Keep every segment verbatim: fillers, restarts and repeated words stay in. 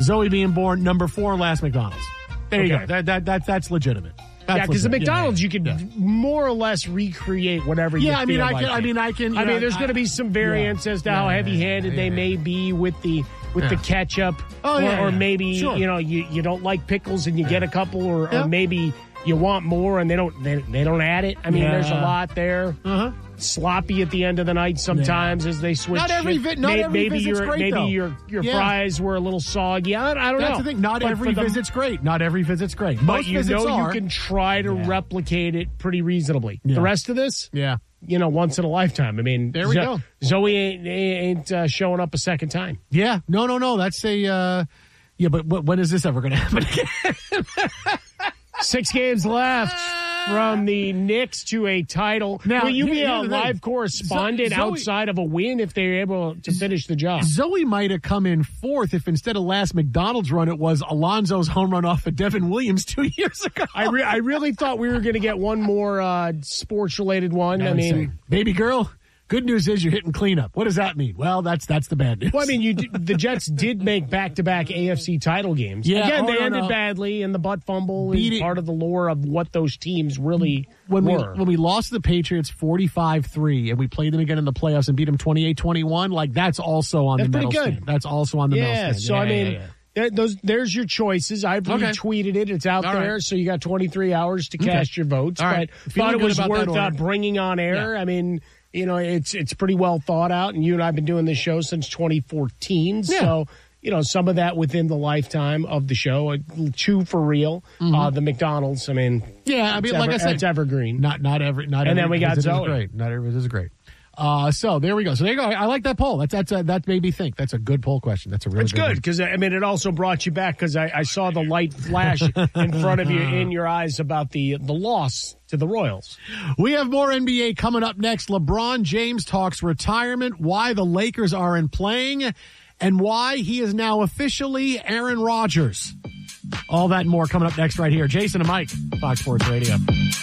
Zoe being born number four last McDonald's. There you Okay. go. That, that, that, that's legitimate. That's Yeah, because the legit. McDonald's, Yeah, you yeah, can yeah. more or less recreate whatever you Yeah, I mean, feel I like can. I it. mean, I can. I you mean, know, there's I- going to be some variance yeah. as to Yeah, how yeah, heavy-handed yeah, they yeah, may be with the with the Yeah. ketchup, Oh, or, yeah, or yeah. maybe Sure. you know you, you don't like pickles and you get a couple, or, Yeah. or maybe you want more and they don't they, they don't add it. I mean, Yeah. there's a lot there. Uh-huh. Sloppy at the end of the night sometimes as they switch. Not every shit. vi- not May- every maybe visit's your great, maybe though. your your Yeah. fries were a little soggy. I, I don't That's know. the thing. Not But every for the- visit's great. Not every visit's great. But Most you visits know are. you can try to Yeah. replicate it pretty reasonably. Yeah. The rest of this, Yeah. you know, once in a lifetime. I mean, There we Zo- go. Zoe ain't, ain't uh, showing up a second time. Yeah. No, no, no. That's a. Uh, yeah, but, but when is this ever going to happen again? Six games left from the Knicks to a title. Now, Will you here- be a here's the thing. live correspondent Zo- Zoe- outside of a win if they're able to finish the job? Zoe might have come in fourth if instead of last McDonald's run, it was Alonzo's home run off of Devin Williams two years ago. I, re- I really thought we were going to get one more uh, sports-related one. I mean, baby girl, good news is you're hitting cleanup. What does that mean? Well, that's that's the bad news. well, I mean, you d- the Jets did make back-to-back A F C title games. Yeah, Again, oh, they no, ended no. badly, and the butt fumble Beat is it- part of the lore of what those teams really when we were. when we lost to the Patriots forty-five three and we played them again in the playoffs and beat them twenty-eight twenty-one, like that's also on That's the pretty medal good. stand. That's also on the medal Yeah, stand. so I Yeah, mean, yeah, yeah. there- those there's your choices. I've Okay. retweeted it. It's out All there, right. so you got twenty-three hours to cast your votes. All right. But Feeling thought it good was about worth that uh, order. bringing on air. Yeah. I mean, you know, it's it's pretty well thought out, and you and I have been doing this show since twenty fourteen. Yeah. So, you know, some of that within the lifetime of the show. A Chew for real. Uh, the McDonald's. I mean, Yeah, I mean, it's like ever- I said, it's evergreen. Not not every not And every then we got visit is Zoe. great. Not every visit is great. Uh, so there we go. So there you go. I, I like that poll. That's that's uh, that made me think. That's a good poll question. That's a really It's good. good one. because I mean it also brought you back because I, I saw the light flash in front of you in your eyes about the the loss to the Royals. We have more N B A coming up next. LeBron James talks retirement, why the Lakers aren't playing, and why he is now officially Aaron Rodgers. All that and more coming up next right here. Jason and Mike, Fox Sports Radio.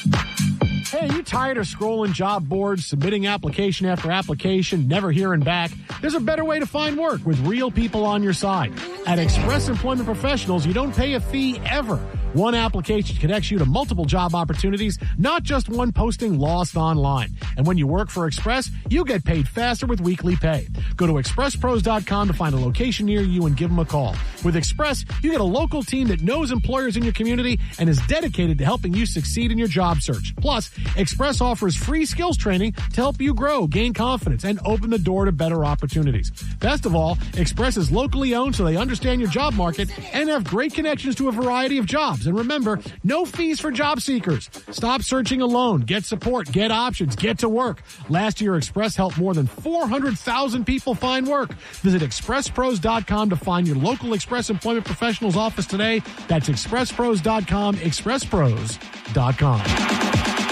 Hey, are you tired of scrolling job boards, submitting application after application, never hearing back? There's a better way to find work with real people on your side. At Express Employment Professionals, you don't pay a fee ever. One application connects you to multiple job opportunities, not just one posting lost online. And when you work for Express, you get paid faster with weekly pay. Go to express pros dot com to find a location near you and give them a call. With Express, you get a local team that knows employers in your community and is dedicated to helping you succeed in your job search. Plus, Express offers free skills training to help you grow, gain confidence, and open the door to better opportunities. Best of all, Express is locally owned so they understand your job market and have great connections to a variety of jobs. And remember, no fees for job seekers. Stop searching alone. Get support. Get options. Get to work. Last year, Express helped more than four hundred thousand people find work. Visit express pros dot com to find your local Express Employment Professionals office today. That's express pros dot com, express pros dot com.